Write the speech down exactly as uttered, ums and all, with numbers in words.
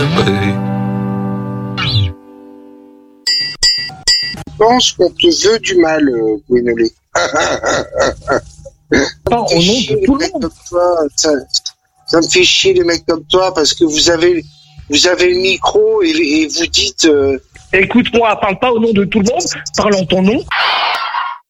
Je pense qu'on te veut du mal, euh, Gwénolé. Pas au nom de tout le monde. Toi, ça, ça me fait chier les mecs comme toi parce que vous avez, vous avez le micro et, et vous dites. Euh... Écoute-moi, parle pas au nom de tout le monde, parle en ton nom.